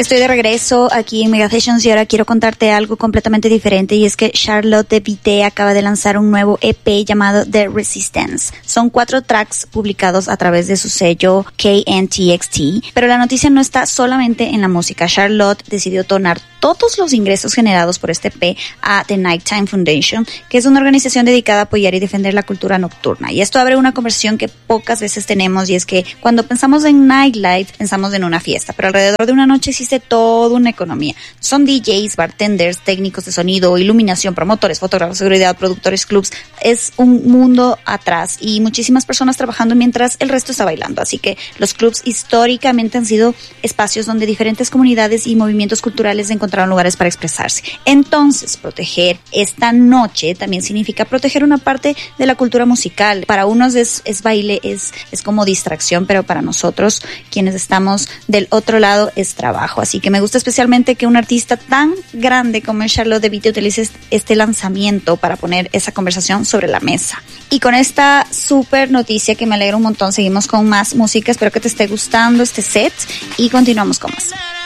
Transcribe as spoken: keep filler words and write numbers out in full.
Estoy de regreso aquí en Mega Sessions y ahora quiero contarte algo completamente diferente, y es que Charlotte de Vité acaba de lanzar un nuevo E P llamado The Resistance. Son cuatro tracks publicados a través de su sello K N T X T, pero la noticia no está solamente en la música. Charlotte decidió donar todos los ingresos generados por este E P a The Nighttime Foundation, que es una organización dedicada a apoyar y defender la cultura nocturna. Y esto abre una conversación que pocas veces tenemos, y es que cuando pensamos en nightlife, pensamos en una fiesta, pero alrededor de una noche existe toda una economía. Son D Js, bartenders, técnicos de sonido, iluminación, promotores, fotógrafos, seguridad, productores, clubs. Es un mundo atrás y muchísimas personas trabajando mientras el resto está bailando. Así que los clubs históricamente han sido espacios donde diferentes comunidades y movimientos culturales encontraron lugares para expresarse. Entonces, proteger esta noche también significa proteger una parte de la cultura musical. Para unos es, es baile, es, es como distracción, pero para nosotros, quienes estamos del otro lado, es trabajo. Así que me gusta especialmente que un artista tan grande como Charlotte de Vité utilice este lanzamiento para poner esa conversación sobre la mesa. Y con esta súper noticia que me alegra un montón, seguimos con más música. Espero que te esté gustando este set y continuamos con más.